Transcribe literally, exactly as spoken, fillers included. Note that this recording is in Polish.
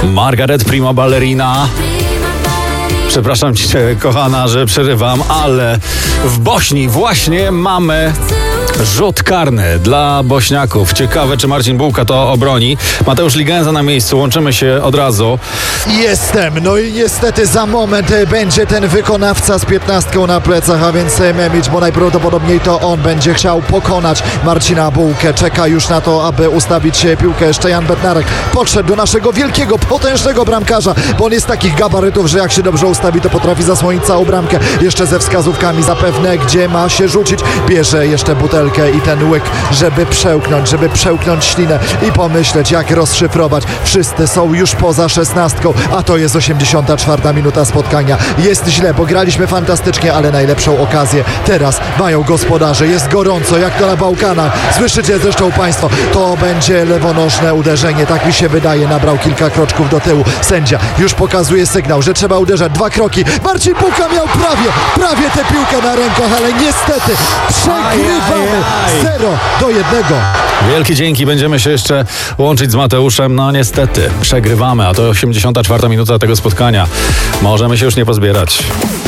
Margaret Prima Ballerina. Przepraszam cię, kochana, że przerywam, ale w Bośni właśnie mamy rzut karny dla Bośniaków. Ciekawe, czy Marcin Bułka to obroni. Mateusz Ligenza na miejscu, łączymy się od razu. Jestem, no i niestety za moment będzie ten wykonawca z piętnastką na plecach, a więc Memić, bo najprawdopodobniej to on będzie chciał pokonać Marcina Bułkę. Czeka już na to, aby ustawić piłkę. Jeszcze Jan Bednarek podszedł do naszego wielkiego, potężnego bramkarza, bo on jest takich gabarytów, że jak się dobrze ustawi, to potrafi zasłonić całą bramkę. Jeszcze ze wskazówkami zapewne, gdzie ma się rzucić. Bierze jeszcze butelkę i ten łyk, żeby przełknąć, żeby przełknąć ślinę i pomyśleć, jak rozszyfrować. Wszyscy są już poza szesnastką, a to jest osiemdziesiąta czwarta minuta spotkania. Jest źle, bo graliśmy fantastycznie, ale najlepszą okazję teraz mają gospodarze. Jest gorąco, jak to na Bałkanach. Słyszycie zresztą Państwo, to będzie lewonożne uderzenie, tak mi się wydaje. Nabrał kilka kroczków do tyłu. Sędzia już pokazuje sygnał, że trzeba uderzać. Dwa kroki. Marcin Bułka miał prawie, prawie tę piłkę na rękach, ale niestety przegrywamy. zero do jednego. Wielkie dzięki, będziemy się jeszcze łączyć z Mateuszem. No niestety, przegrywamy, a to osiemdziesiąta czwarta minuta tego spotkania. Możemy się już nie pozbierać.